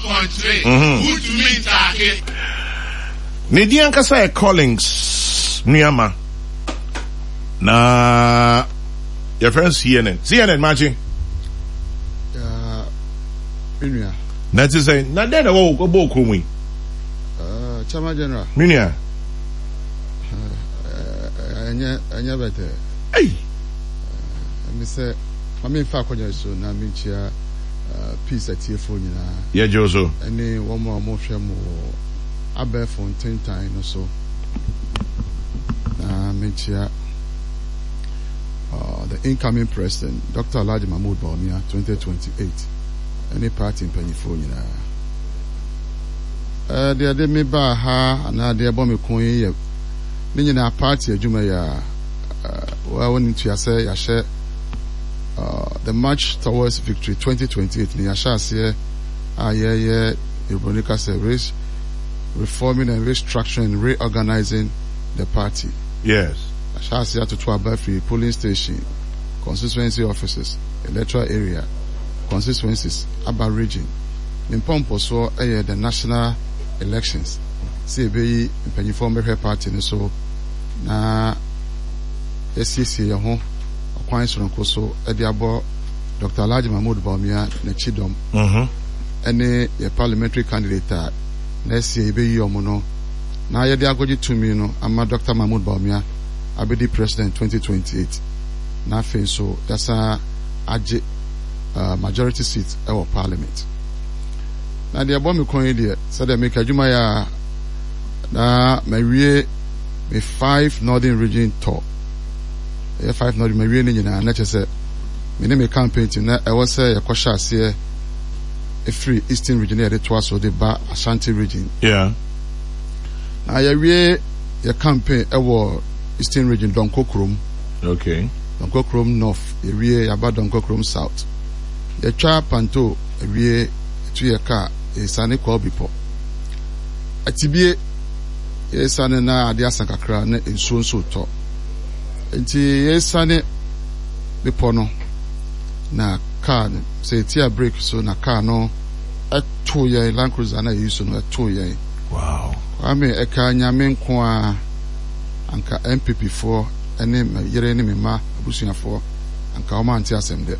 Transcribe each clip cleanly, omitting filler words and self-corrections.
country. Who to mean Taki? Nidian Kasa Collins Niyama. Na your friend CNN matching. Minia. That is saying, not then I will go Kumi. Chama General. Minia. Anya better. Hey. Me say, I mean, Fakonya so na minchia peace at your phone. Yeah, Joso. Any one more motion more. Abe Fontaine time or so. Na minchia. The incoming president, Dr. Alhaji Mahmoud Bawumia, 2028. Any party in Pennsylvania. They are me ba ha and they are bomb coin. Then a party a Jumaya. Well, when you say, I share the march towards victory 2028. Ni Asha say, Ironica say, reforming and restructuring and reorganizing the party. Yes. Asha say to Abafi polling station, constituency offices, electoral area, constituencies, Aba region. In Pompo so the national elections. See be Pennyform party and so na SCC ya ho kwan so nko so e de abo Dr. Alhaji Mahmoud Bawumia na chidom ene ye parliamentary candidate na SCC be yi omo no na ye de agoji tumi no ama Dr. Mahmoud Bawumia abedi president 2028 na fe so dasa age majority seat e wo parliament na de abo me kon de said de make adwuma ya na mawie me 5 northern region tour. 5 northern mawie ni nyina na chese me ne me campaign na e wo say yakosha ase e free eastern region e de to aso de ba Ashanti region. Yeah. Na ya wie ya campaign e wo eastern region Donkokrom. Okay. Donkokrom north, e wie ya ba Donkokrom south. Ya twa panto e wie tu ya ka e sane ko bipo. Atibie yesane na ade asakakra na ensuo nso to enti yesane bepo no na car say tia brake so na car no ato ye Land Cruiser na yiso no ato ye. Wow. Ame eka nyame nko a anka MPP4 ene yere ne mema abusuafo anka o ma anti asem de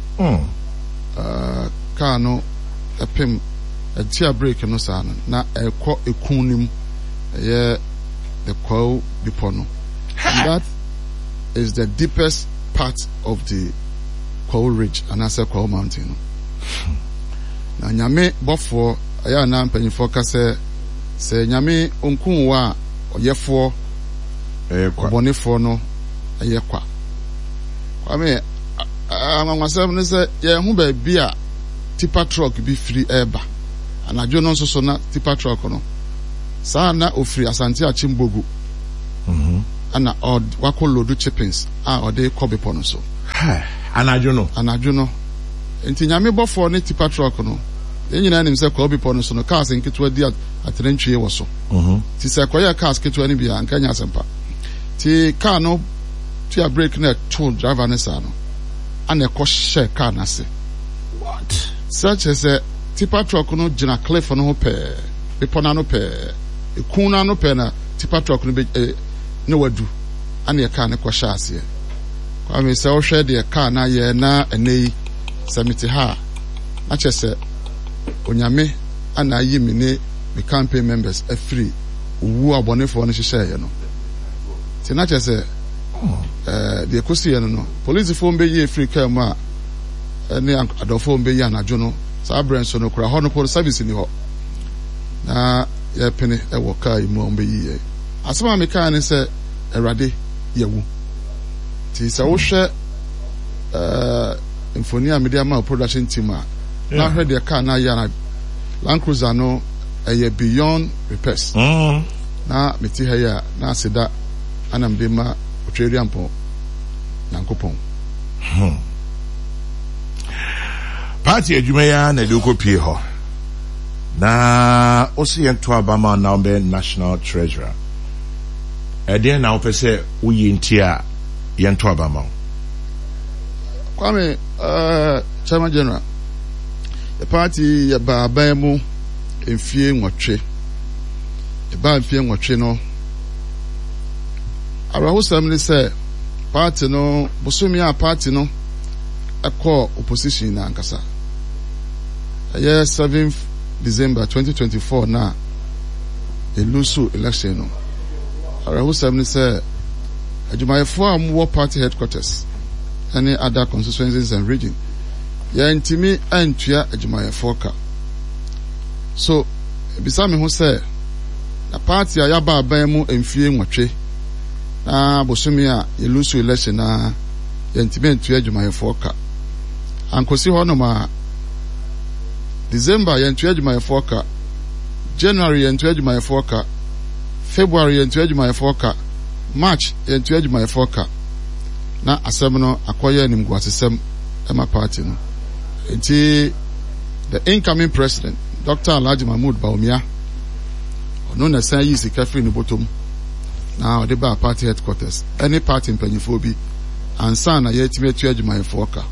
car no epem tia brake no sa na ekọ ekunim the Kwao Bipono. And that is the deepest part of the Kwao Ridge and also Kwao Mountain. Na nyame bofo aya na mpanyifo ka se nyame onkun wa oyefo obonefo no ayekwa. Kwame anwanwasem ne se ye hu ba bia tipper truck bi free eba. Anadwo no nso so na tipper truck no sana ofri Asante Achimbogu ana wako lodu chippings ode kobepo no so anadwo no enti nyame bofo ne tipper truck no enyina nim se kobepo no so no cars nketwa di atrentwie wo so ti se koya cars ketwa ni bia nkanya sempa ti car no ti a brake na to driver ne sa no ana ko share car na se what such as a tipper truck no gina cliff no ho pe bepo no pe ekuna no pe na tipper truck no be ne wadu ana ye car ne ko sha ase kwa me se o hwe de car na ye na enei samiti ha na chese onyame ana yi me ne me campaign members free owu abonefo no hye ye no ti na chese de kosi ye no police fo mbe ye free car ma ene adofo mbe ye anadwo no sa branch no kura ho no police service ni ho na ya pene e wo car mu mbe ye asema me car ne se erade yewu ti se wo hwe Infonia Media Ma production team na hwe de car na ya na Land Cruiser no beyond repairs na meti ha ya na aseda anamde ma otweri ampo Nyankopon party adwumaya na de kopie ho na osiyento abama na be national treasurer eden na opese uyi ntia yento abama Kwame Chairman General the party ya ba mu mfie nwɔtwe eba mfie nwɔtwe no arawosam ne sɛ party no bosomi a party no ɛkɔ opposition na ankasa ɛyɛ 7th December 2024 na elusu election no arawosam ne sɛ adwumayɛfo a mo party headquarters any other constituencies and region yɛntimi antua adwumayɛfo ka so bisa me ho sɛ na party a yaba aban mu mfie nwɔtwe na bosomi a yelusu election na yɛntimi antua adwumayɛfo ka ankosi hɔ no ma December yɛntua adwumayɛfo ka January yɛntua adwumayɛfo ka February yɛntua adwumayɛfo ka March yɛntua adwumayɛfo ka na asɛm no akɔyɛ nimguasesɛm ɛma party no nti the incoming president Dr. Alhaji Mahmood Bawumia ɔno na san yi sika firi ne bottom na ɔde ba party headquarters any party mpanyinfo bi ansa na yɛtumi atua adwumayɛfo ka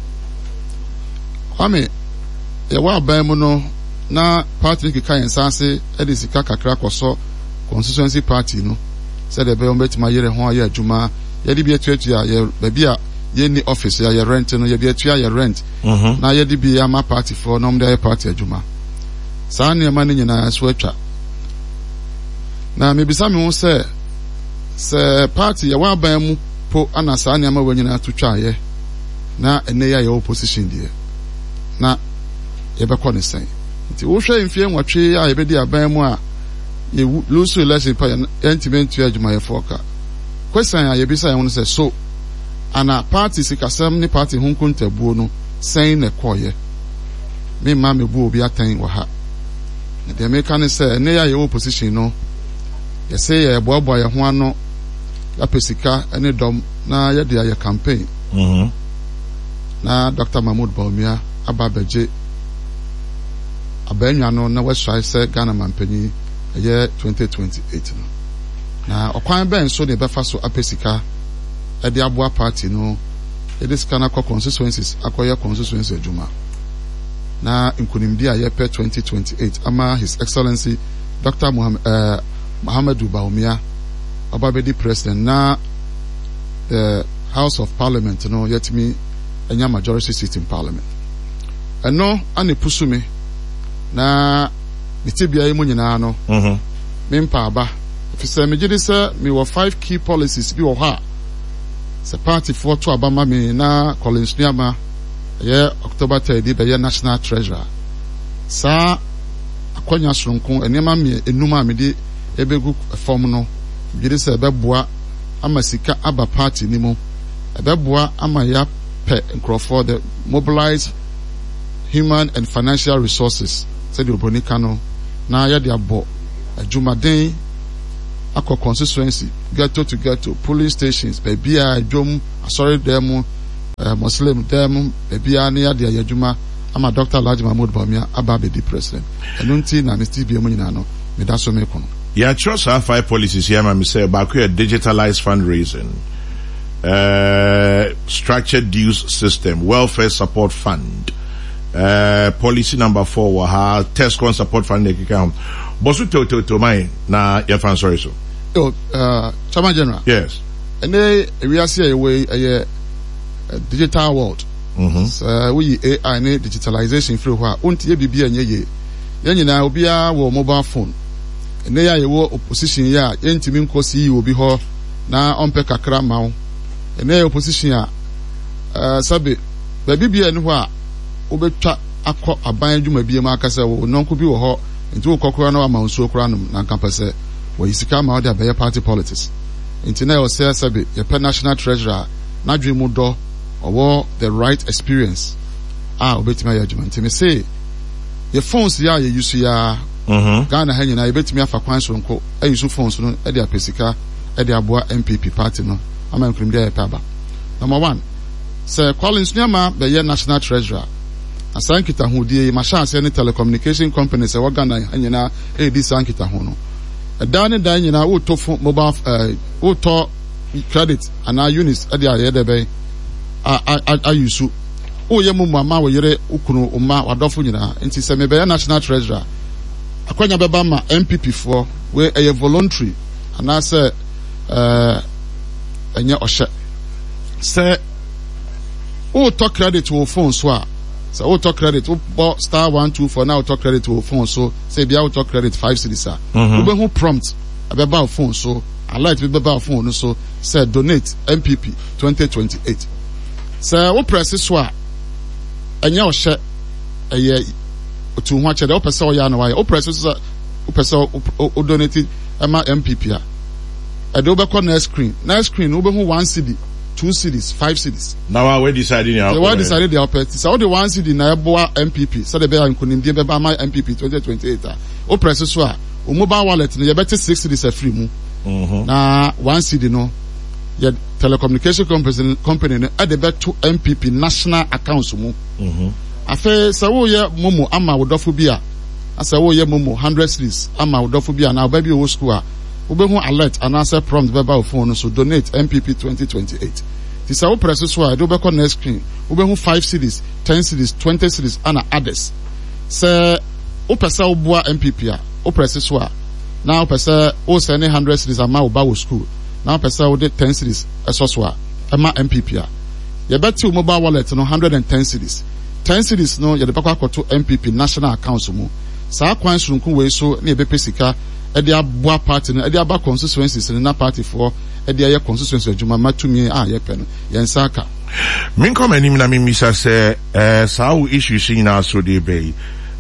kwame yɛwɔ aban mu no na party keka yɛn sanse ɛde sika kakra kɔsɔ constituency party no sɛ de bɛyɛ ɔmbɛtumi ayɛrɛ ho ayɛ adwuma yɛde bi atuatua yɛ baabi a yɛnni office yɛ rent no yɛbi atua yɛ rent na yɛde bi ama party for na ɔmde ayɛ party adwuma saa nneɛma no nyinaa so atwa na mebisa me ho sɛ party yɛwɔ aban mu po ana saa nneɛma wɔ nyinaa to twaayɛ na ɛnɛ yɛ ayɛ opposition deɛ na yɛbɛkɔ ne sɛn nti wohwɛ mfie nwɔtwe a yɛbɛdi aban mu a yɛ lose election pa yɛntimi ntua adwumayɛfoɔ ka question a yɛbisa yɛn ho sɛ so ana party sikasɛm ne party ho nkontabuo no sɛn na ɛkɔɔyɛ me mma mebu obi atɛn wɔ ha na deɛ meka ne sɛ ɛnɛ yɛ ayɛ opposition no yɛsɛ yɛboaboa yɛn ho ano yɛapɛ sika ne dɔm na yɛde ayɛ campaign na Dr. Mahmood Bawumia aba abɛgye abɛnwa no na wɔahyɛ sɛ Ghana mampanyin ɛyɛ 2028 no na ɔkwan bɛn so ne bɛfa so apɛ sika ɛde aboa party no ɛde sika na akɔ constituencies akɔyɛ constituency adwuma na nkonimdi a yɛpɛ 2028 ama His Excellency Dr. Muhammadu Bawumia ɔba bɛdi president na the House of Parliament no yɛtumi ɛnya majority seat in Parliament ɛno ane pusu me na mitibia yi mu nyinaa no mempa aba efisɛ megye de sɛ mewɔ 5 key policies bi wɔ hɔ a sɛ party for to aba ma me na Collins Nuama ɛyɛ October 3 bɛyɛ national treasurer saa akwanya soronko nneɛma me enum a mede ebegu form no megye de sɛ ɛbɛboa ama sika aba party ni mu ɛbɛboa ama ya pɛ nkurɔfoɔ the mobilize human and financial resources sɛdeɛ obroni ka no na yɛde abɔ adwumaden akɔ constituency ghetto to ghetto police stations baabi a adwom asɔre dan mu Muslim dan mu baabi a ne yɛde ayɛ adwuma ama Dr. Alhaji Mahmood Bawumia aba abɛdi president ɛno nti na ne steve mu nyinaa no meda so meko no yɛatwerɛ saa 5 policies here ma me sɛ baako yɛ digitalized fundraising structured dues system welfare support fund policy number 4 wɔ ha TESCON support fund ne keka ho bosu to mai na yɛfa sorry so Chairman General yes ɛne ewiase a yɛwɔ ɛyɛ digital world so we AI ne digitalization free hɔ a wontie biribi a nyɛ yie yɛn nyinaa obiara wɔ mobile phone ɛne yɛ yɛwɔ opposition yɛ a yɛntimi nkɔ CEO bi hɔ na ɔmpɛ kakra ma wo ɛne yɛ opposition a sabe baabi bia ne hɔ a wobɛtwa akɔ aban adwuma bi ma akasɛ wo nonko bi wɔ hɔ nti wo kɔkora na ama nsuo kora nom na nkampa sɛ wɔyi sika ma wode abɛyɛ party politics nti na yɛwɔ sɛ yɛpɛ national treasurer na dwe mu dɔ ɔwɔ the right experience a wobɛtumi ayɛ adwuma nti me se yɛ phones yɛ a yɛyi so yɛ Ghana ha nyinaa yɛbɛtumi afa kwan soronko ayi so phones no ɛde apɛ sika ɛde aboa MPP party no ama nkunim deɛ yɛpɛ aba number 1 sɛ Collins Nuama bɛyɛ national treasurer asan kita ho die mahyɛ ase ne telecommunication companies ɛwɔ Ghana ha nyinaa ɛdi san kita ho no ɛdan ne dan nyinaa wotɔ phone mobile wotɔ credit ana units ɛde ayɛ dɛ bɛn ayusu woyɛ mu mama wo yere ukunu umma wadɔfo nyinaa nti sɛ mebɛyɛ national treasurer akwanya beba ma MPP for we a voluntary and I say enye ohye say o to credit to phone so so o to credit o star 124 now to credit to phone so say bia o to credit 5 cedis we who prompt abeba phone so alert beba phone so say donate MPP 2028 say o press so a enye ohye eye to ho chede o pese o ya na why o press so o pese o donate ema MPP a e do be call next screen we be who 1 cedi 2 cedis 5 cedis now we deciding now we decided the opportunity so the 1 cedi na eboa MPP so the be ankunim die be ba my MPP 2028 o press so a o mobile wallet no ye beti 6 cedis a free mu na 1 cedi no ye telecommunication company no e de be to MPP national accounts mu afa so wo ye momo ama wodofo bi a asa wo ye momo 100 cedis ama wodofo bi a na ba bi o school a Ubehu alert and answer prompt verbal phone so donate MPP 2028. This our press so I do back on next screen. Ubehu 5 cedis, 10 cedis, 20 cedis and others. Say opesa ubua MPP a. O press so now opesa o send 100 cedis ama uba school. Now opesa o de 10 cedis so ama MPP a. Ye beti mobile wallet no 110 cedis. 10 cedis no ye de bakwa to MPP national accounts mu. Sa kwan surunku we so na ye be pesika edi abua party no edi aba constituencies na party for edi aye constituency adwuma matumi a ye pe no ye nsaka min come anim na mi misa se sao issue shi na so dey be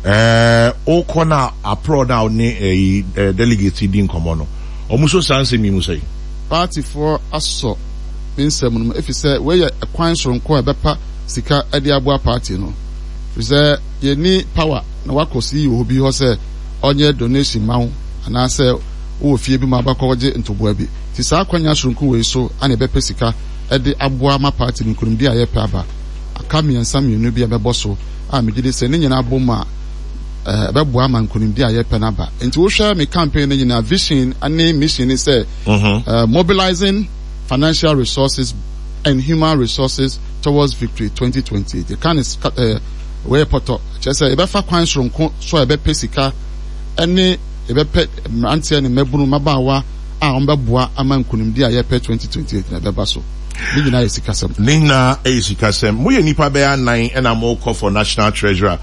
o kona apro na ni delegate din komo no omuso sanse mi musai party for aso binsem no if say we ye kwan soronko e bepa sika edi abua party no say ye ni power na wakosi obi ho say onye donation mawo na say o fie bi ma bakọje ntoboa bi ti sa akwanya surunku we so ana ebepe sika e de aboa ma party nkurum di aye pe aba aka miensa mienu bi abebo so a megide se ne nyina aboma ebeboa ma nkurum di aye pe na ba enti wo hwa me campaign ne nyina vision and mission is say mobilizing financial resources and human resources towards victory 2028 the can is we poto chese ebefa kwan surunku so ebepe sika ene ebepe antia ne mabunu mabawa a ombeboa amankunimdi a yepe 2028 na beba so bigina esikasem nina esikasem mo ye nipa be anan na mo call for national treasurer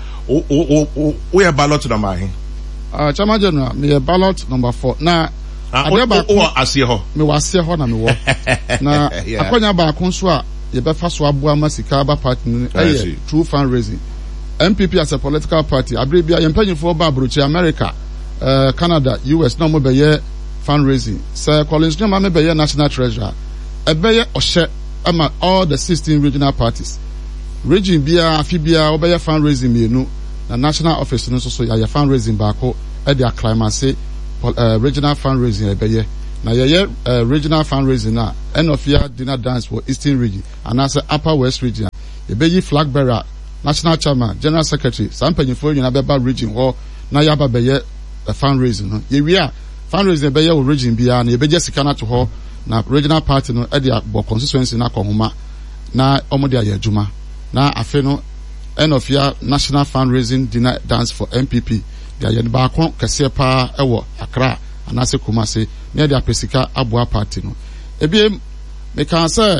o ye ballot number hin chama general me ballot number 4 na adeba ko ase ho me wase ho na me wo na akonya ba ko so a ye befa so aboa masika ba party no true fundraising MPP as a political party abribia yempanyifo ba abrochi America Canada, US, no more be fundraising. Sir Collins, no more be national treasurer. A be or share all the 16 regional parties. Region Bia, Fibia, or be fundraising me, no, the national office, no, so ya fundraising back at their climax, regional fundraising, a be now ye regional fundraising now, end of year dinner dance for Eastern region, and as Upper West region. A be flag bearer, national chairman, general secretary, some penny for you in Ababa region, or na yaba be a fundraising no ye we are fundraising be your region bia na ye be just kana to ho na regional party no e dia bo constituency na kohoma na omo dia adwuma na afe no end of year national fundraising dinner dance for MPP dia ye ba kon kese pa e wo Accra anase Kumasi na dia pesika aboa party no ebie me kan say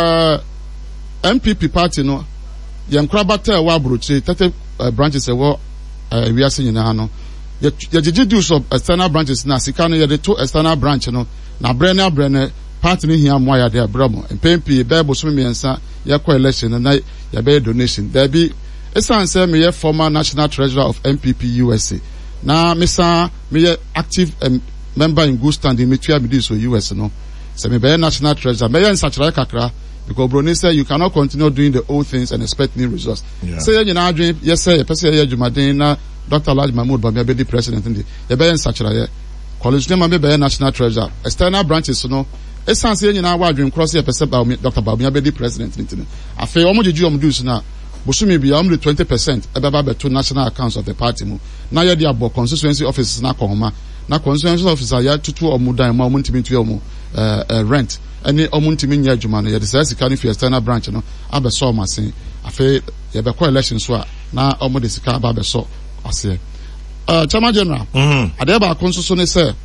MPP party no ye nkrabata wa abrochi 30 branches e wo we are seeing no ye dues of external branches na sika no ye de to external branch no na brene party ni hia mo ya de abramo MPP be boso miensa ye ko election na ye be donation there be esan say me ye former national treasurer of MPP USA na mesa me ye active member in good standing me tua me do so US no say me be national treasurer me ye nsachira kakra because Brony said you cannot continue doing the old things and expect new results. Say you know dream yes sir person here Jumadin na Dr. Laj Mahmoud Bamia be the president in the be in such a college name be national treasurer external branches no esan say you know dream cross here person Dr. Bamia be the president in the afi omo jeju do na bosumi bi am 20% ebeba be to national accounts of the party mu na ye dey abo constituency offices na kohoma na constituency officer ya tutu omudan ma omuntimi tu omu rent any omuntimi nya adwuma no ye dey say sika no fi external branch no abeso masen afi ye be call election so a na omu de sika aba beso ase Chairman General. Adeba konso ne say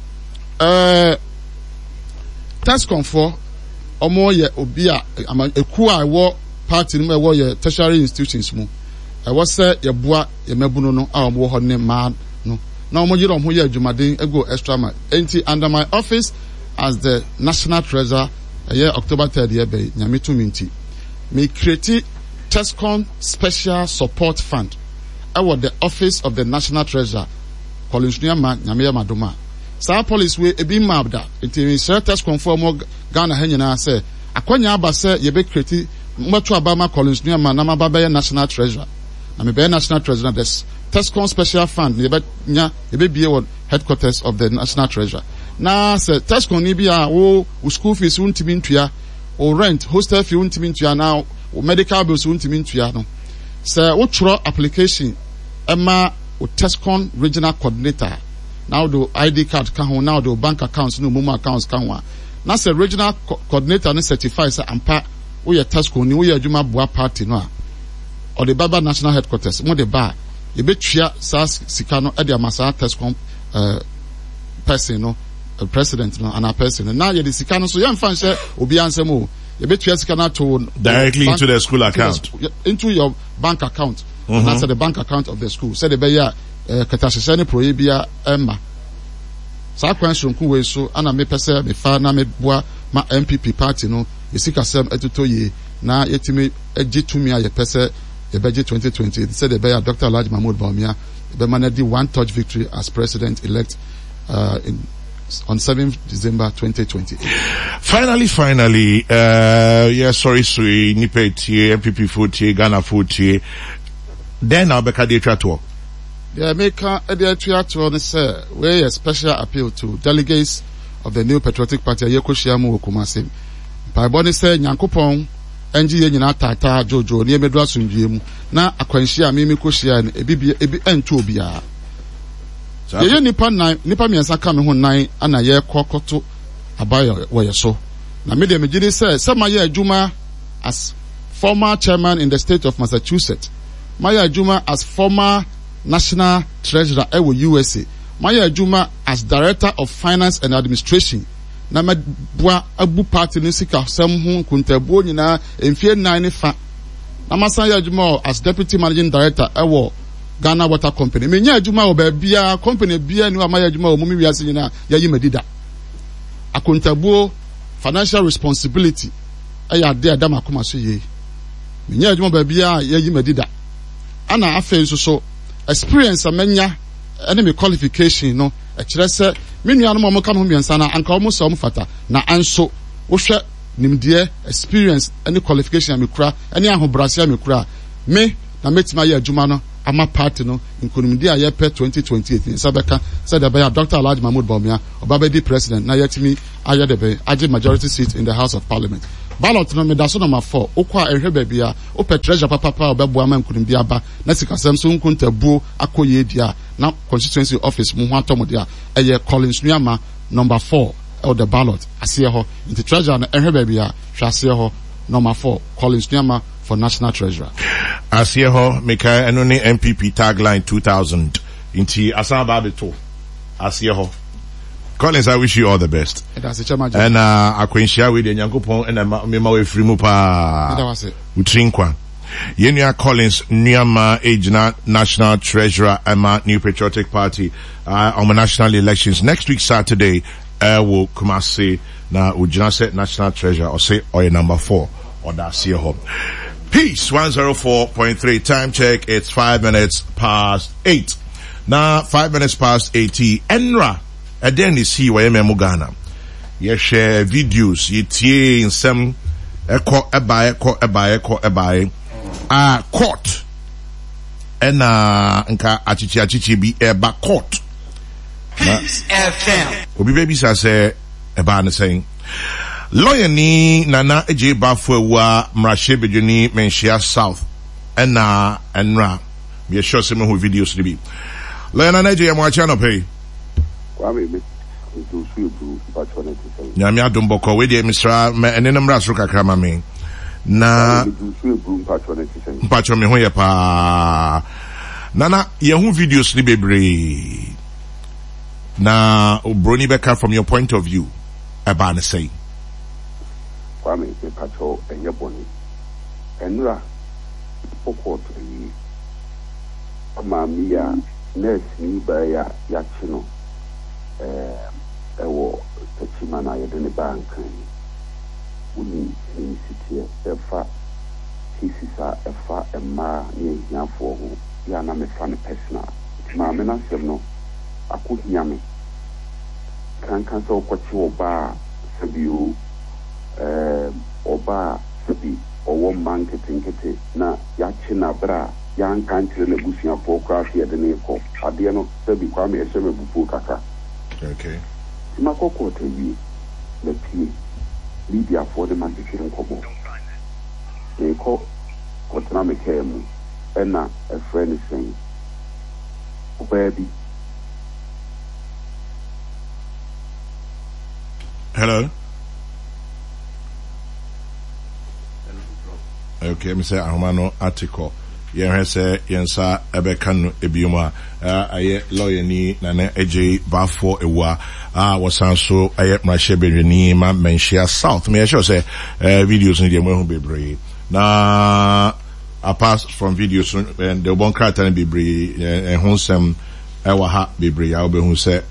Tescom for omo ye obi a eku a wo party no wo ye tertiary institutions mu. I was say ye boa ye mabuno no a omo ho ne ma no. Na omo yiro ho ye adwumaden ego extra mile. Enti under my office as the National Treasurer October 3rd year be nyame to minti. Me create Tescom Special Support Fund. I was the office of the National Treasurer. Collins Nyama nyame madoma. Sa police we e bi mabda. Enti me share Tescom for mo Ghana ha nyina say akwanya aba say ye be create mbato abama Collins Nyama na maba be National Treasurer. Na me be National Treasurer this Tescom Special Fund ye be bie won headquarters of the National Treasurer. Na say Tescom ni bia wo school fees untimi ntua o rent hostel fee untimi ntua na medical bills untimi ntua no say wo tro application ema o Tescom regional coordinator now do ID card ka ho now do bank accounts no mumu accounts ka ho na say regional coordinator no certify say ampa wo ye Tescom ni wo ye adwuma boa party no a or the Baba National Headquarters mo de ba e betua SAS sika no e de amasa Tescom person no president no and a person now ye the sika no so ye mfa nse obi ansem o ye betua sika na to directly into the school account into your bank account. That's the bank account of the school. Said the beya katashishani prohibia emma. Sa question ku we so ana me pese me fa na me boa ma MPP party no yesika sem etuto ye na yetimi ejitumi aye pese the budget 2020. Said the beya Dr. Alhaji Mahmoud Bawumia be manadi one touch victory as president elect on 7th December 2020. Finally, sorry, Nipeti, MPP Footy, Ghana Footy. Then I'll be a tour. The American Editor tour say where a special appeal to delegates of the New Patriotic Party Yekoshiamu Okumasim. By Bonnie say Nyankopon, NG Yenina Tata Jojo, near Medra Sunjim, na Aquanshia Mimi Koshia, ebi Entubia. Ye nipa miensa ka me ho nan ana ye kokoto abayo wo so na me de me gidi say sama ye adwuma as former chairman in the state of Massachusetts, my adwuma as former national treasurer ewo USA, my adwuma as director of finance and administration na me boa abu party ni sika sam ho kuntabuo nyina emfie nan ne fa na masan ye adwuma as deputy managing director ewo Ghana Water Company. Me nya adwuma wo ba bia company bia ni wa ma adwuma wo mumi wiase nyina yayi medida. Akontabuo financial responsibility aya de adam akoma so ye. Me nya adwuma ba bia yayi medida. Ana afen so experience amanya ene me qualification no e kire se me nua no mo ka no miensa na anka mo so mo fata na anso wo hwe nimde experience ene qualification me kura ene ahobrase me kura me na metima ye adwuma no ama party no nkonimdi a ye pe 2028 sabeka said the Dr. Alhaji Mahmoud Bawumia obabedi president na yetimi aye de be age majority seat in the House of Parliament. Ballot no me da so number 4 okwa ehwebe bia o pe treasure papa obebo ama nkonimdi aba na sikasem so nkontabuo akoye dia na constituency office mu ho atomo dia eye Collins Nyama number 4 of the ballot asiye ho into treasure na ehwebe bia hwase ho number 4 Collins Nyama for national treasurer. Asieho Meka enoni MPP tagline 2000 inti asaba beto Asieho. Collins, I wish you all the best. And akwenshia we de Nyankopon and me ma we free mu pa. Utrinkwa. Yenya Collins Nyama Ejina National Treasurer Emma New Patriotic Party on the national elections next week Saturday. Will Kumasi na ujina set National Treasurer or say or number 4 or that Asieho. Peace 104.3 time check. It's 5 minutes past 8. Now 5 minutes past 80. Enra then is he where Ghana. You share videos. You tie in some echo ebae court. Nka achichi bi eba court. Peace FM. Obi baby say eba na saying. Lawyer ni Nana Eje Bafwewa Mrashe Bejuni Menshia South Enra. We are sure some who videos to be. Lawyer Nana Eje Amwachano pay. Nyamia Dumboko we de Mr. Enenamra Suka Kramame. Na Pacho me hoye pa Nana, Yahoo videos ni bebre. Na Brony Becker, from your point of view, about say. Kwame, the patrol and your bonnie. And you are for 3 years. Mamma, nurse me by Yachino. The Chimana, I didn't bank. Wouldn't sit here, a fat. He sees a fat and ma near him for who Yana me funny person. Mamma, I said no. I could hear me. Can't cancel what you bar, Sabu, or bar, Sabi, or 1 man getting it. Na Yachina bra, young country negotiating for craft here the Nako. At the end of Sabi, Kwame, a semi bufukaka. Okay. Timako quarter you, the tea, Lydia for the Manchester Kobo. They call Kotanami Kemu, and a friend is saying, oh, baby. Hello. Okay, me say Ahumano article. Yen say yensa ebeka no ebioma aye lawyer ni Nana AJ Bafo ewa wasan so aye mrahye benwani ma menhia South. Me sure say videos ni dem ho bebre. Na apart from videos and the one character ni bebre ho sem ewa ha bebre ya obehu say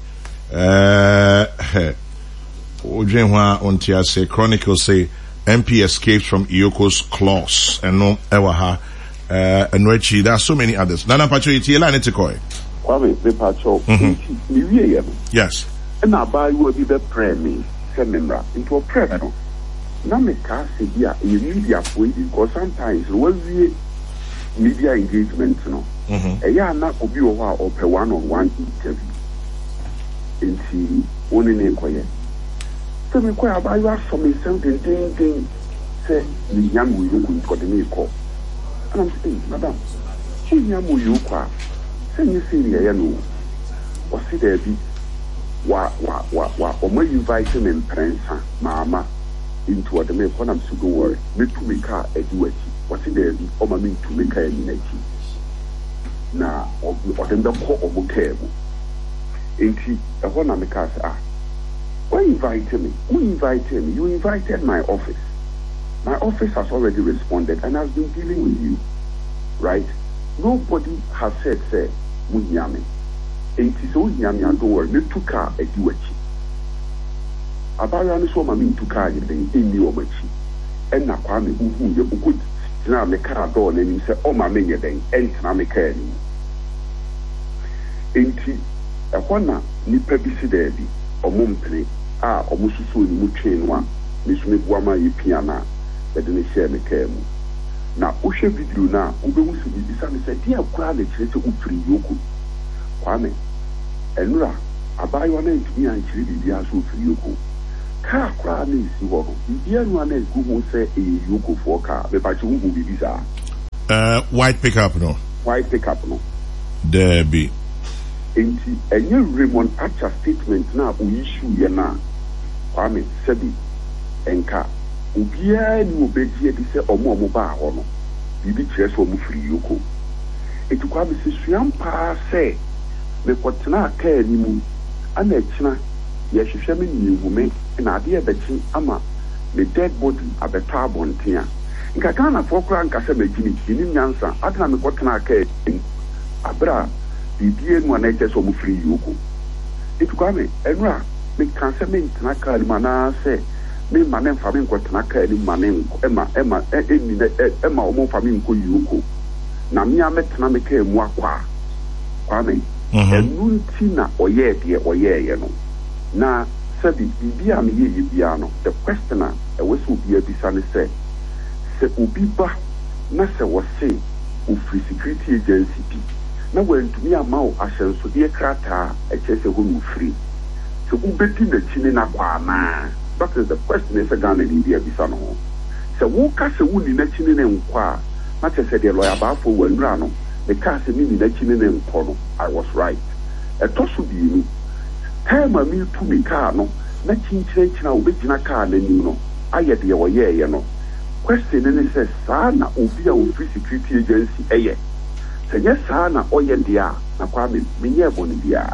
Ojehwa ontia say Chronicles say MP escaped from Iyoko's claws and no ewaha and Rechi. There are so many others. Nana Pacho Itiela Netikoi. Kwame, the Pacho. Yes. And I buy will be the prayer me, seminar into a prayer. Now me cast here in media for it because sometimes we media engagement, no. A year not will be or per 1-on-1 interview. Into only inquiry. So we quite about you are some something say the young will you got me call. And I'm saying, Madam, who young will you qua? Send you see the no. Or see there be or may you invite him in Prensa, Mamma, into what the make when I'm so don't worry. Make to make her a duet. What's it there be or my mean to make her in a now or then the call of vocable. Ain't he a one on the cast? Why invited me? Who invited me? You invited my office. My office has already responded and has been dealing with you. Right? Nobody has said, say, Munyame. It is so yummy and don't worry. Me took her a duechi. Abayani so mami took her in the omachi. And na kwame who you could now make her door and you say, oh, my many then, and na make her. Ain't he a one nipa bisi omumpene omususu ni mutwenwa nisumi buama yipiana bede ne share me kemu na ohwe video na obewu se bibisa me se dia kura na kire se ufiri yoku Kwame enura abayo na ntumi anchire bibia so ufiri yoku ka kura na isi ho no bibia no na egu ho se yoku fo ka me pa chi hu bibisa white pickup no there be enti enye Raymond Archer statement na o issue ye na Kwame Sebi enka obia ni obejie bi se omo ba ho no bibi kire so omo firi yoko enti Kwame se suam pa se me kotena aka ni mu ana ekina ye hwehwe me ni hume na ade e bechi ama me dead body abeta abontia nka kana fokura nka se magini ni nyansa adena me kotena aka abra bibie no na eche so mu free yoko itu Kwame enura me kan se me ntena ka ni mana se me manen fa me nkotena ka ni manen ema omo fa me nko yoko na me ametena me ka emu akwa Kwame enu nti na oye de oye no na sabi bibia me ye bia no the questioner e we so bia bisa ne se obi ba na se wo se o free security agency bi na wantumi amao ahyenso de krata echese ho no free so ubeti na chine na kwaana that is the question is Ghana ni dia bisa no so wo ka se wuni na chine ne nkwa na chese de lawyer ba fo wanura no the ka se ni na chine ne nkwa no I was right etoso bi ni time mi tu mi ka no na chinchina obegina ka na ni no aye de wo ye no question ne se sa na obi a free security agency eye sɛ nyɛ saa na ɔyɛ deɛ na Kwame menyɛ bɔne biara.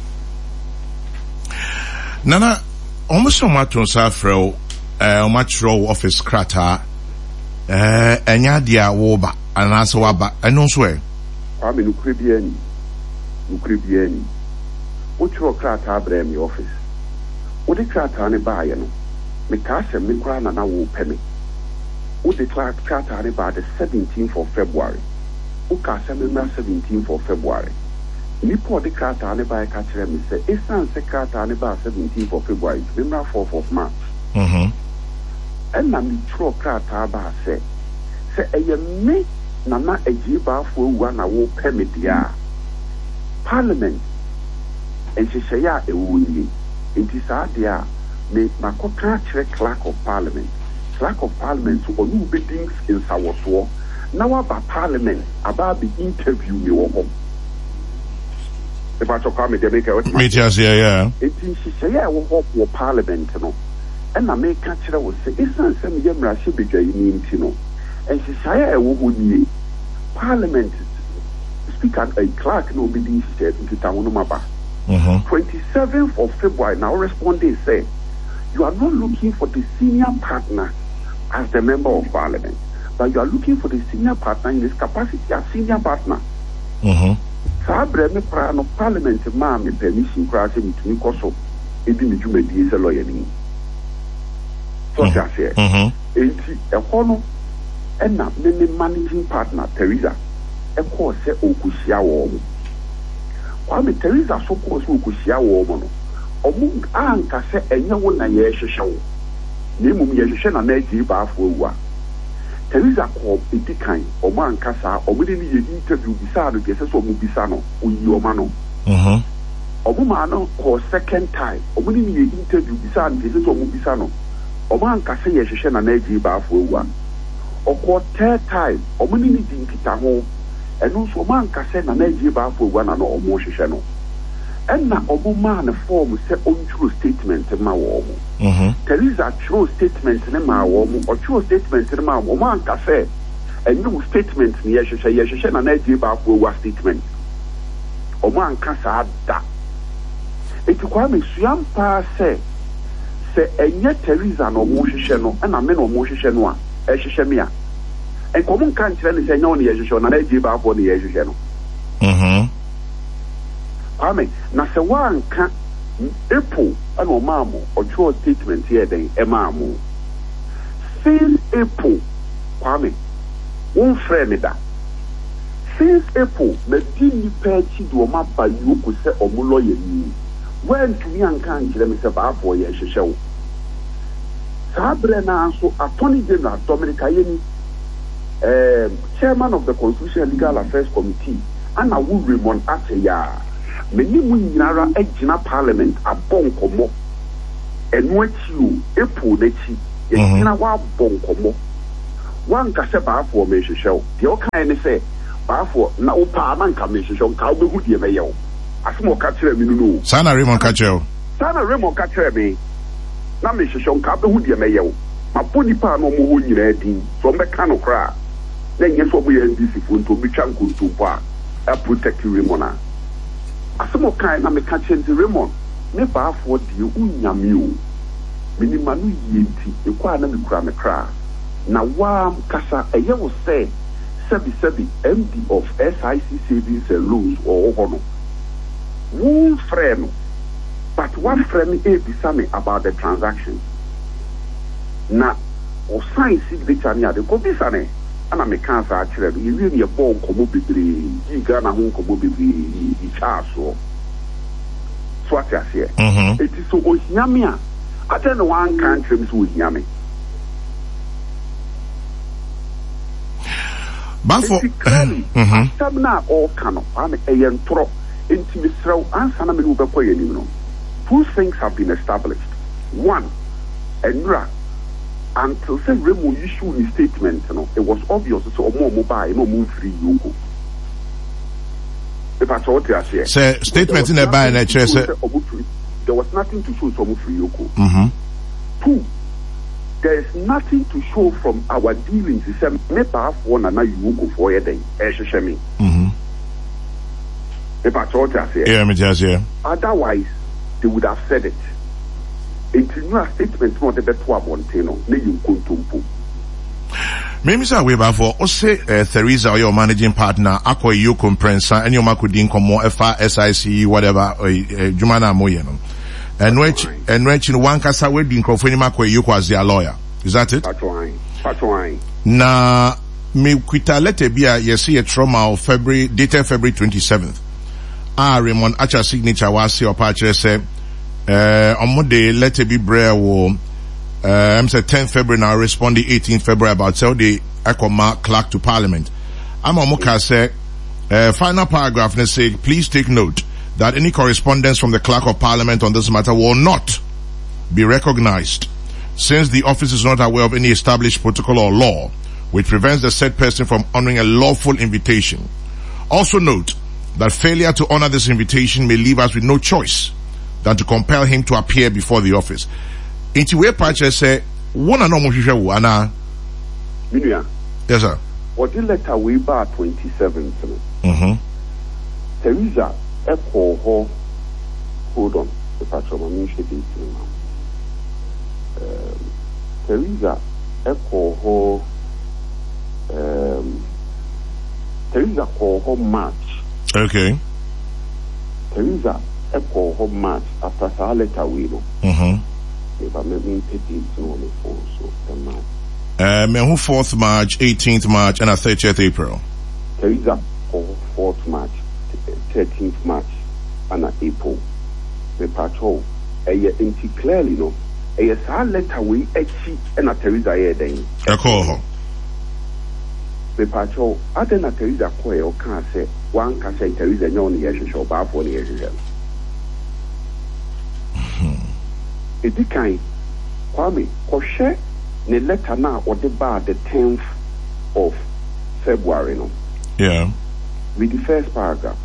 Nana almost on my turn safro matro office krata enya dia woba anaso waba eno so e Kwame nukure biani wotro krata abra mi office wode krata ne ba ye no me ka asem me kra na wo peme wode krata ne ba the 17th of February wo ka asem me 17th of February nipo de krata ne ba ka kire me se esan se krata ne ba 17th of February me 4th of March and na mi tro krata ba se eye me na ejiba fo wa na wo peme dia Parliament and she say ya ewuni enti saa dia me makoka kire clerk of Parliament so onu biddings in sawoso na wa ba Parliament aba be interview me wo hom if I talk me dey make what me just yeah enti she say ya wo hom wo Parliament no and na me ka kire wo se isan se me yemra hye bedwai ni enti no and she say ya wo honi Parliament speaker a clerk no bidding said into town no maba 27th of February now responding say you are not looking for the senior partner as the member of Parliament, but you are looking for the senior partner in his capacity as senior partner. Sabre me pra no Parliament ma me permission kra se mitumi koso edi me dwuma di se lawyer ni. So say enti e hono e na me managing partner Teresa e ko se okuhia wo mo. Kwame Teresa so ko se okuhia wo mo no. Omu anka se enye wo na ye hwehwe wo. Na mum ye hwehwe na ji ba afo ewa. Teresa ko edikan omu anka sa omu de ni ye interview bisa no de se so omu bisa no oyi oma no. Omu ma no ko second time omu de ni ye interview bisa no de se so omu bisa no. Omu anka se ye hwehwe na ji ba afo ewa. Okọ third time omu ni di nkita ho enu so omu anka se na ji ba afo ewa na no omu hwehwe no. And na omu man form say untrue statement ma wo mo. Teresa true statement ne ma wo mo or true statement ne ma wo man ka say a new statement ne ye hwehwe na ji ba afo wa statement. Omu anka sa da. Eti kwa me suam pa say enye Teresa no mo hwehwe no na me no mo hwehwe no a hwehwe me a. En komu kan kire ne say nya wo ne ye hwehwe na ji ba afo ne ye hwehwe no. Kwame, na se wanka April and Omamo or true statement here then Emamo. Since April, Kwame, one friend that. Since April, the dini pechi do ma ba you could say omulo ye ni. When to me and can't let me say for ye show. Sabre na so Attorney General Dominic Ayeni, chairman of the Constitutional Legal Affairs Committee, and I will Raymond Ateya. Many nyinara ejina Parliament abon komo enu achi o epo nachi ejina wa abon komo wan ka se ba afo me hwehwe de o kan ne se ba afo na o pa man ka me hwehwe ka o behu de me yew asemo ka kire mi no sana Raymond ka kire me na me hwehwe ka behu de me yew ma poni pa no mo ho nyina din so me ka no kra na nye so mo ye ndisi fo nto bi twa nkonto pa a protect Raymond asemo kai na me ka chenzi Raymond me ba afo de unyame o minima no yenti ekwa na me kura me kra na wa kasa eye wo say sebi MD of SIC Savings and Loans or hono one friend but one friend e bisa me about the transaction na o sign signature ni ade ko bisa ne ana me kan sa akire bi wi ne bo nkomo bebre giga na ho nkomo bebre I chaso so atiase it is so ohiame a ate no one country mi so ohiame bafo sabna o kano ame eyentro intimisrew ansa na me no bekọ yanim no two things have been established. One, enra until say Raymond issued his statement, it was obvious so more mobile, no move free Yoko. If I told you, I say statement in the buy and there was nothing to show from free Yoko. Two, there is nothing to show from our dealings. He said, "Never have one and you go for a day." Yeah, me just here. Otherwise, they would have said it. It's a statement not the better one, Maybe so we for say Theresa, your managing partner, Akwa you comprensa, and your makudin komo FRSIC, whatever, Jumana Moyeno. And which in one case wedding Crofini Makwa you as their lawyer. Is that it? That's why. Na me quita letter be a see a trauma of February, dated February 27th. Raymond Acha signature was your patcher say, on Monday, let it be brer wo, I'm say 10th February now, respond the 18th February about so the Ekoma clerk to Parliament. I'm on Moka say, final paragraph, let's say, please take note that any correspondence from the clerk of Parliament on this matter will not be recognized, since the office is not aware of any established protocol or law which prevents the said person from honoring a lawful invitation. Also note that failure to honor this invitation may leave us with no choice than to compel him to appear before the office. Inti we patch say, "One no mo hwehwe wo ana." Minia. Yes sir. What the letter we bar 27th. Theresa Eko hold on. The patch of me should be Theresa Eko Theresa call March. Okay. Theresa Eko home March after sa letter we know. If I mean petit no me phone so the March. Me who 4th March, 18th March, and 30th April. Theresa 4th March, 13th March, and April. Me patrol. Inti clearly no. Sa letter we echi and Theresa here then. Eko. Me patrol. Adena Theresa ko e o kan say one can say Theresa nyoni ye show ba for ye show. Edikan Kwame Koshe ne letter na ode ba the 10th of February no. Yeah. With the first paragraph.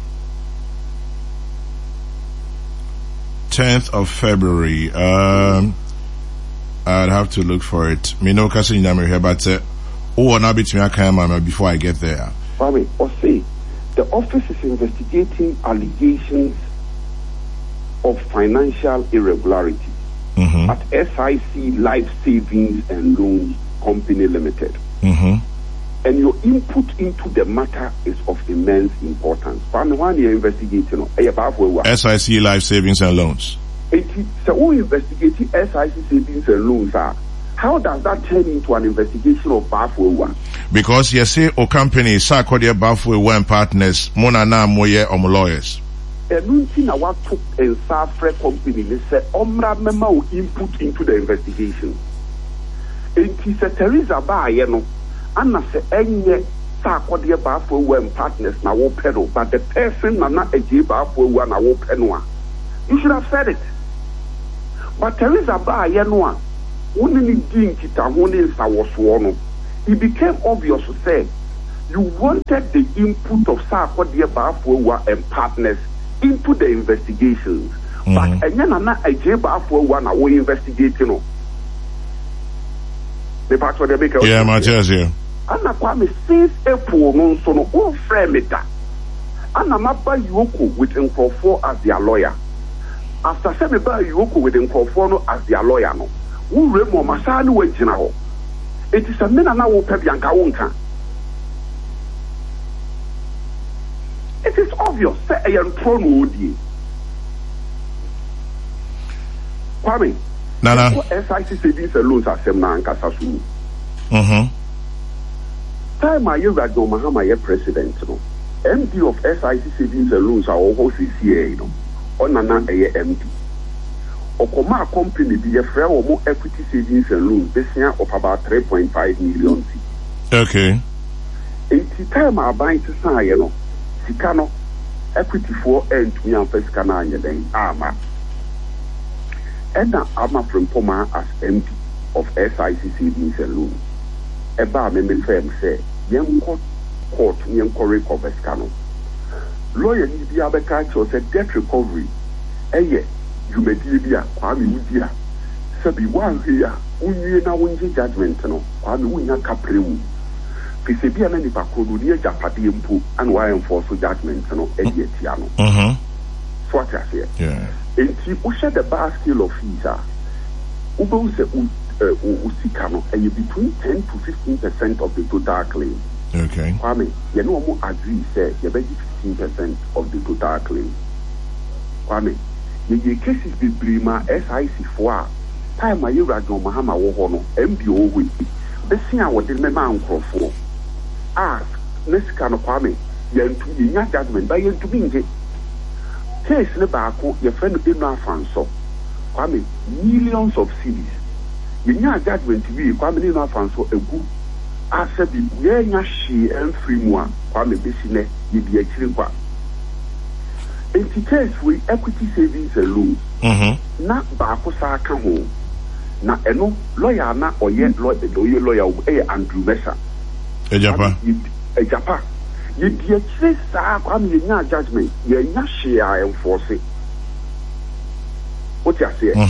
10th of February. I'd have to look for it. Me no kasi nyame here but na betimi aka mama before I get there. Kwame say the office is investigating allegations of financial irregularity at SIC Life Savings and Loans Company Limited. And your input into the matter is of immense importance. When you're investigating, SIC Life Savings and Loans. So we investigating SIC Savings and Loans. How does that turn into an investigation of Bafwewa? Because you say o company Sarkodia Bafwewa and partners, Mona na moye lawyers. Enunti na what took a Safre company, they say Omra Mema will input into the investigation. It is a Theresa Ba, you know, and I say any Sarkodia Bafwewa and partners na wo pedal, but the person na not a J Bafwewa na wo penwa. You should have said it. But Theresa Ba, you know, only ding kita only sawoswono. It became obvious to say you wanted the input of Sarkodia Bafwewa and partners into the investigations. But na a J Bafwewa na we investigating. The part of the maker. Yeah, Matthias here. Anna Kwame since April no so no all frame it. Anna Maba Yoko with Nkrofo as their lawyer. After saying Maba Yoko with Nkrofo as their lawyer no. Who remo masani we jina ho. It is a mena na wo pe bianka wonka. It is obvious say a ntro no odi. Kwame. Nana. SIC Savings and Loans asem na ankasa su. Time ayo Radon Mahama ye president no. MD of SIC Savings and Loans are all CCA no. Onana eye MD. Okoma company be a fair or more equity savings and loans this year of about 3.5 million. Okay. 80 time are buying to say, you know, Sikano equity for end to me and Pescana then Ama. And now Ama from Poma as MD of SIC Savings and Loans. Eba me firm say, young court, young correct of Pescano. Lawyer need be able to say debt recovery. Eh, you may be a Kwame Udia. Sabi one here, unye na wunje judgment no, Kwame unya kapremu. Kisebia na nipa kro no ne japade mpo and why enforce judgment no e die tia no. So what I say? Yeah. Enti wo share the bar scale of fees we will say usika no between 10 to 15% of the total claim. Okay. Kwame, you know mo agree say you be 15% of the total claim. Kwame, ye cases be brima SIC for time ayi radio mahama wo ho no MBO we. Besi a wo de me man krofo. Ask nesika no Kwame, yentu nya judgment by yentu binje. Case ne baako your friend enu afanso. Kwame, millions of cities. Yenya judgment bi Kwame enu afanso egu. Asabi yenya shi enfri mu a Kwame besi ne ye bi akire kwa. Enti case we equity savings and loans. Na baako sa aka ho. Na eno lawyer na oye lawyer Andrew Mesa. Ejapa. Ye di akire sa Kwame yenya judgment yenya shi a enforce. What you say?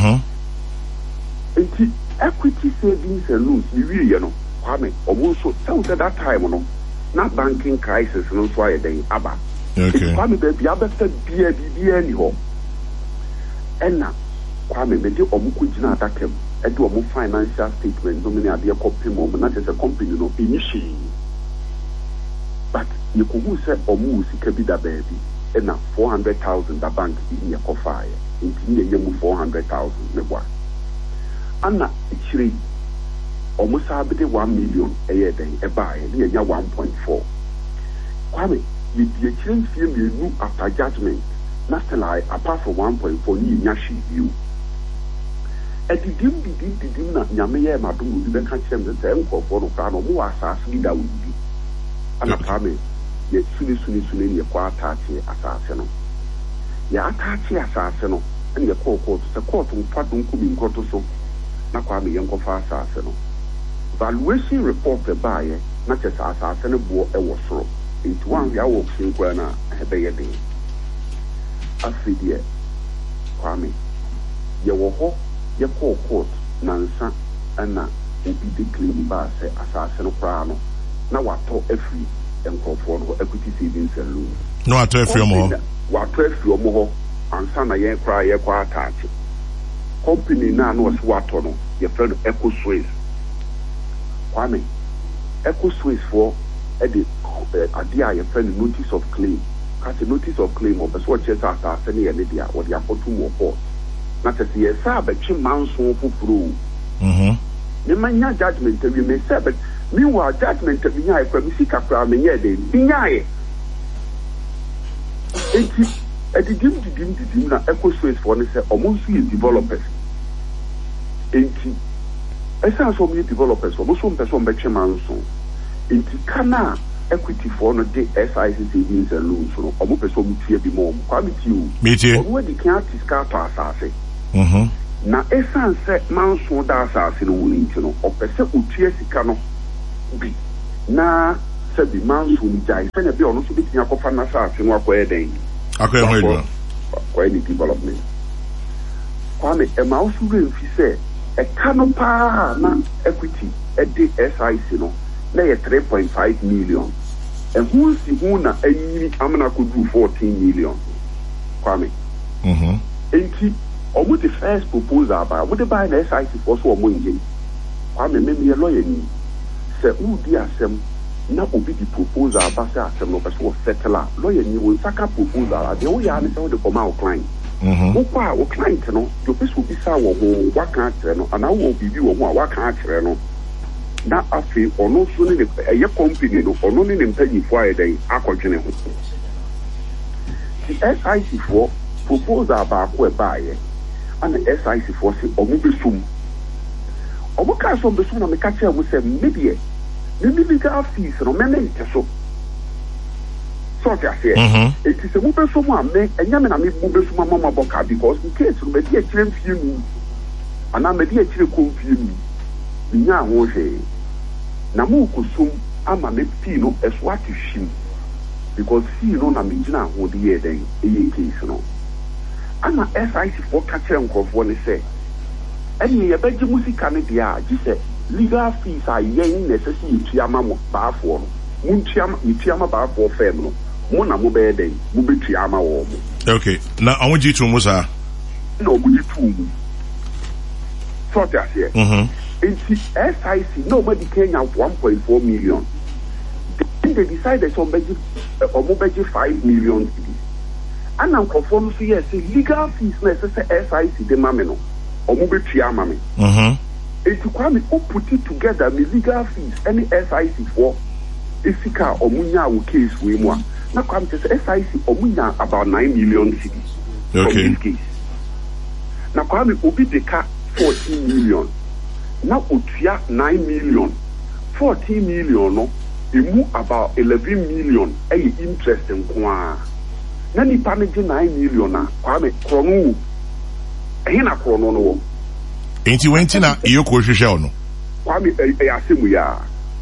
Equity savings and loans, you know, Kwame, almost so that time, no, not banking crisis, no, so I day, Abba. Okay. Kwame, baby, I better be anyhow. And now, Kwame, maybe Omukujina attack him, and do a financial statement, no, many idea copy, not as a company, no, initially. But you could say Omu Sikabida baby, and now 400,000 the bank in your fire. Inti yemu 400,000 mewa. Anna ichiri almost abide 1 million a year day a buy and 1.4. Kwame, you be a change film you knew after judgment. Not lie apart from 1.4 ni nyashi you. At the dim na nyameye madum be catch them the same for no mo asas leader will be. Anna Kwame, ye suni ye kwa tachi asase no. Ya atachi asase no and ye call court the court mpadum kubi nkoto so na Kwame yenko fa asase no valuation report by na chesa asase no bo e wo soro into one ya wo kinkwa na hebe ye den afidie Kwame ye wo ho ye call court na nsa na obi de claim ba se asase no kra no na wato afri enkofo no equity savings and loan no ato afri mo wato afi omo ho ansa na yen kra ye kwa attach company na no so wato no ye friend Eco Swiss Kwame Eco Swiss for the idea ye friend notice of claim kasi notice of claim or so che sa sa ne ye ne dia or the apotu mo court na te ye sa ba twi manso fufuru ne manya judgment we me say but meanwhile judgment we nya e kwa mi sika kra me nya de nya eti dim na Eco Swiss for ne say almost see developers enti esa so me developers almost some person be chairman so enti kana equity for no de SIC savings and loans so almost person mutie bi mo kwa mitie o we di kan tiska to asase na esa se manso da asase no woni nti no opese utie sika no bi na se bi manso ni jai se na bi ono so bi tia kofa na asase no akoye den akoye ho akoye ni development Kwame e ma osu re mfi se e kanopa na equity e de SIC no na ye 3.5 million e hu si hu na ayiri amana ko du 14 million Kwame enti omo the first proposal ba wo de buy na SIC for so omo nje Kwame me me lawyer ni se u di asem na obi di proposal ba se asem no person settle lawyer ni wo saka proposal de wo ya ne se wo de come out client ukwa o client no do peso bisa wo ho waka akyere no ana wo bibi wo ho a waka akyere no na afi ono so ne eye company no ono ne mpanyifo ayedai akodwene ho the SIC for proposal ba ko e baaye ana SIC for se omo besum omo ka so besum na me ka kire mo se medie ne legal fees no me so so I say it is a move so much me enyame na me move so mama boka because in case we dey chire film and na me dey chire confirm me nya ho hwe na mu kusum ama me fee no eso atihim because fee no na me gina ho de ye den e case no ana SIC for ka kire nkofo ne say eni ye beji musika ne dia ji se legal fees are yen necessary Tiama Barfor. Muntiama Barfor family. Mona Mobede, Mubitiama or. Okay, now I want you to Musa. No, Mujitu. Sort as here. It's SIC, nobody came out 1.4 million. Then they decided some budget 5 million. And I'm conformed to yes, legal fees necessary SIC the mameno or Mubitiama. It's to come put it together, the legal fees, any SIC for Isika or Munya case we want. Now come to SIC or Munya about 9 million cities. Okay. From this case. Now come Obi the car 14 million. Now Utia 9 million. 14 million no, you move about 11 million a interest in Kwa. Nani panage 9 million na kwame krono. Ehina krono no. Enti wenti na iyo ko hwehwe no. Kwame asemu ya.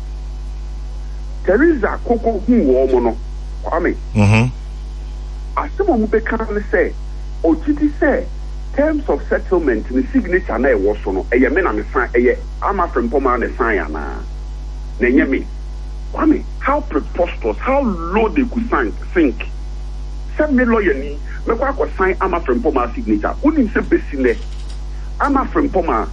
Teresa koko hu wo mo no. Kwame. Asemu mu beka ne say otiti say terms of settlement ni signature na e wo so no eye me na me san eye ama frempoma na san ya na. Na nye me. Kwame, how preposterous, how low they could think. Send me lawyer ni me kwa sign ama frempoma signature. Unim se besine ama frempoma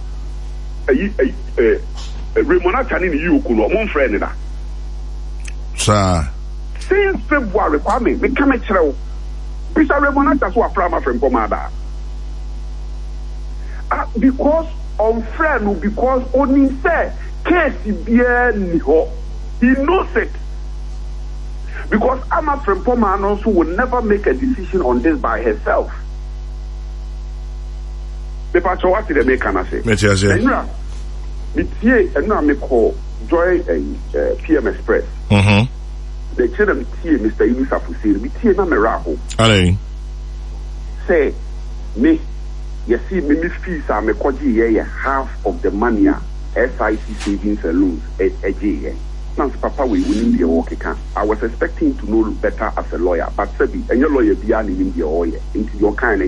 Remona Chani ni you kuno mon friend da. Sir. Since February Kwame, me come kire Bisa Remona Chaso afra ama frempoma da. Because on friend, because only say case bien ho. He knows it. Because Ama Frempoma also will never make a decision on this by herself. The patch what did they make can I say? And now me call Joy PM Express. The children Mr. Yunusa Fusir, me tea na me raho. Say me you see me fees are me koji half of the money SIC savings and loans a Papa, we wouldn't be a walking. I was expecting to know better as a lawyer, but Sebi, and your lawyer be in India, into your kind.